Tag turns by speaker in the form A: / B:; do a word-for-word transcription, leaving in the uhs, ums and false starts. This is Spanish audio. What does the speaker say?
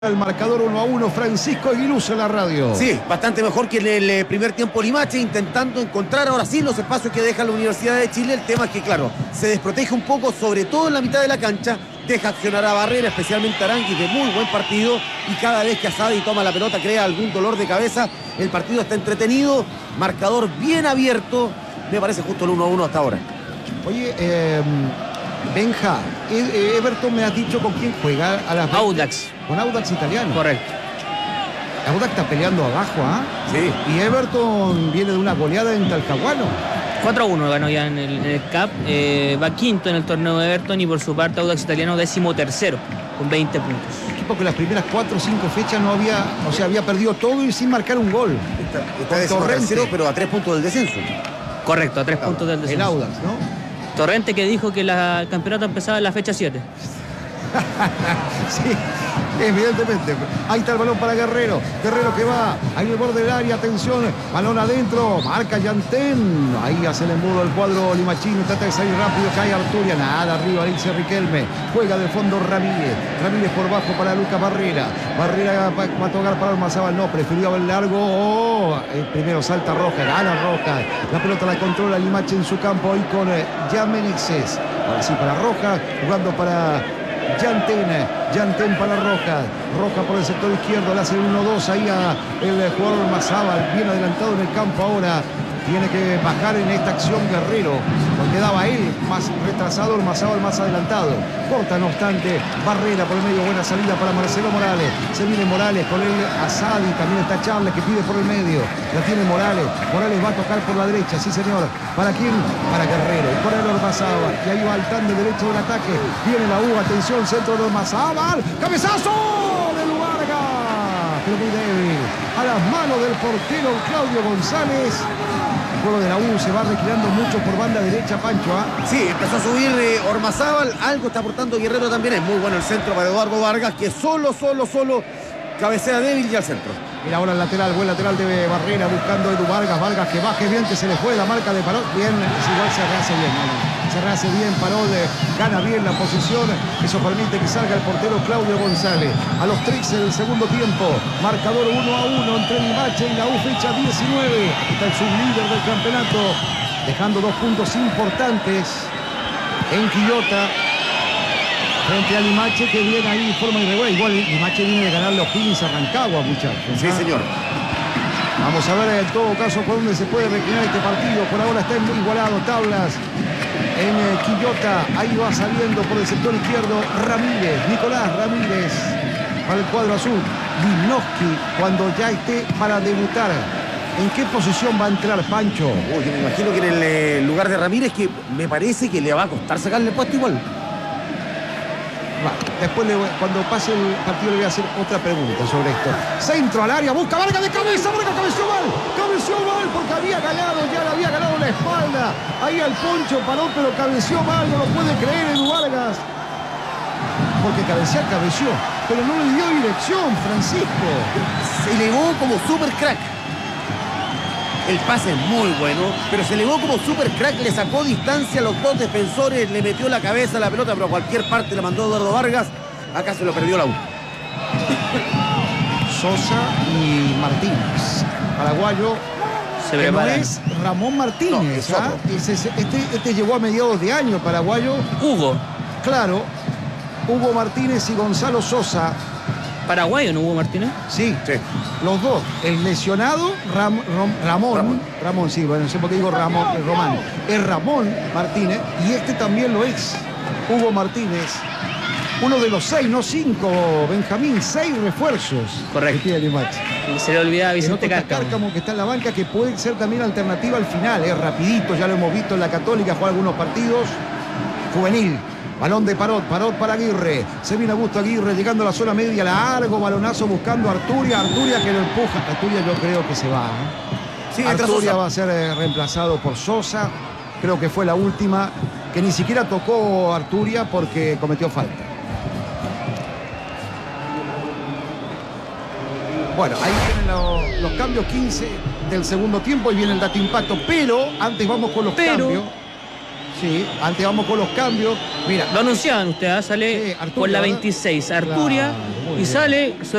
A: El marcador uno a uno, Francisco Aguiluso en la radio.
B: Sí, bastante mejor que en el eh, primer tiempo Limache, intentando encontrar ahora sí los espacios que deja la Universidad de Chile. El tema es que, claro, se desprotege un poco, sobre todo en la mitad de la cancha, deja accionar a Barrera, especialmente a Arangui, de muy buen partido, y cada vez que Asadi toma la pelota crea algún dolor de cabeza. El partido está entretenido, marcador bien abierto, me parece justo el uno a uno hasta ahora.
A: Oye, eh... Benja, Everton me ha dicho con quién juega a las
C: Audax.
A: Con Audax italiano.
C: Correcto.
A: Audax está peleando abajo, ¿ah?
B: ¿eh?
A: Sí. Y Everton viene de una goleada en Talcahuano.
C: cuatro a uno ganó ya en el, en el C A P. Eh, va quinto en el torneo de Everton y por su parte Audax italiano décimo tercero con veinte puntos.
A: Equipo que las primeras cuatro o cinco fechas no había, o sea, había perdido todo y sin marcar un gol.
B: Está, está décimo tercero, pero a tres puntos del descenso.
C: Correcto, a tres claro, puntos del descenso.
A: El Audax, ¿no?
C: Torrente, que dijo que la, el campeonato empezaba en la fecha siete.
A: Sí, evidentemente. Ahí está el balón para Guerrero. Guerrero que va ahí en el borde del área. Atención, balón adentro. Marca Yantén. Ahí hace el embudo el cuadro limachino. Trata de salir rápido. Cae Arturia. Nada arriba. Alicia Riquelme. Juega de fondo Ramírez. Ramírez por bajo para Lucas Barrera. Barrera va a tocar para Ormazábal. No, prefirió el largo. Oh, el primero salta Roja. Gana Roja. La pelota la controla Limache en su campo. Ahí con eh, Jan Menezes. Ahora sí para Roja. Jugando para Yantén, Yantén para Roja, Roja por el sector izquierdo, le hace el uno dos ahí a el jugador Ormazábal, bien adelantado en el campo ahora. Tiene que bajar en esta acción Guerrero, donde daba él más retrasado, Ormazábal más adelantado. Corta, no obstante, Barrera por el medio, buena salida para Marcelo Morales. Se viene Morales con el Asadi, también está Charles que pide por el medio. La tiene Morales, Morales va a tocar por la derecha, sí señor. ¿Para quién? Para Guerrero. Y por el Ormazábal, y ahí va al tan de derecho del ataque. Viene la U, atención, centro de Ormazábal. ¡Cabezazo! De Luarga, pero muy débil. A las manos del portero Claudio González. El juego de la U se va retirando mucho por banda derecha, Pancho. ¿ah?
B: Sí, empezó a subir eh, Ormazábal, algo está aportando Guerrero también. Es muy bueno el centro para Eduardo Vargas, que solo, solo, solo cabecea débil y al centro.
A: Mira ahora el lateral, buen lateral de Barrera buscando a Edu Vargas. Vargas que baje bien, que se le fue la marca de Parot. Bien, es igual se rehace bien, ¿no? Se rehace bien, Parot gana bien la posición. Eso permite que salga el portero Claudio González. A los trece del segundo tiempo, marcador uno a uno entre Limache y la U, fecha diecinueve. Aquí está el sublíder del campeonato, dejando dos puntos importantes en Quillota frente a Limache, que viene ahí de forma irregular. Igual Limache viene de ganar los O'Higgins a Rancagua, muchachos.
B: Sí, señor.
A: Vamos a ver en todo caso por dónde se puede reclinar este partido. Por ahora está muy igualado, tablas en eh, Quillota. Ahí va saliendo por el sector izquierdo Ramírez, Nicolás Ramírez para el cuadro azul. Wisnowski cuando ya esté para debutar. ¿En qué posición va a entrar Pancho?
B: Uy, yo me imagino que en el eh, lugar de Ramírez, que me parece que le va a costar sacarle el puesto igual.
A: Va, después le voy, cuando pase el partido le voy a hacer otra pregunta sobre esto. Centro al área, busca Vargas de cabeza, Vargas cabeció mal, cabeció mal porque había ganado, ya le había ganado la espalda. Ahí al Poncho paró, pero cabeció mal, no lo puede creer Edu Vargas. Porque cabecear cabeció, pero no le dio dirección, Francisco.
B: Se elevó como super crack. El pase es muy bueno, pero se elevó como super crack, le sacó distancia a los dos defensores, le metió la cabeza a la pelota, pero a cualquier parte la mandó Eduardo Vargas. Acá se lo perdió la U.
A: Sosa y Martínez, paraguayo.
C: Se prepara.
A: No es Ramón Martínez,
B: no, es
A: ¿ah? Este, este llegó a mediados de año, paraguayo.
C: Hugo.
A: Claro, Hugo Martínez y Gonzalo Sosa.
C: Paraguayo, ¿no, Hugo Martínez?
A: Sí, sí, los dos. El lesionado Ram, Ram, Ramón, Ramón, Ramón, sí, bueno, no sé por qué digo Ramón, Román. Es Ramón Martínez y este también lo es, Hugo Martínez. Uno de los seis, no cinco, Benjamín, seis refuerzos.
C: Correcto. Y se le olvida a Vicente Cárcamo.
A: Cárcamo, que está en la banca, que puede ser también alternativa al final. Es rapidito, ya lo hemos visto en la Católica, juega algunos partidos. Juvenil. Balón de Parot, Parot para Aguirre. Se viene Augusto Aguirre llegando a la zona media. Largo balonazo buscando a Arturia. Arturia que lo empuja. Arturia yo creo que se va. ¿eh? Sí, Arturia va a ser eh, reemplazado por Sosa. Creo que fue la última. Que ni siquiera tocó Arturia porque cometió falta. Bueno, ahí vienen los, los cambios quince del segundo tiempo y viene el dato impacto. Pero antes vamos con los
C: pero...
A: cambios. Sí, antes vamos con los cambios. Mira,
C: Lo anunciaban ustedes, ¿ah? Sale
A: Sí, Arturia,
C: por la
A: ¿verdad?
C: veintiséis Arturia
A: Claro, muy
C: y
A: bien.
C: sale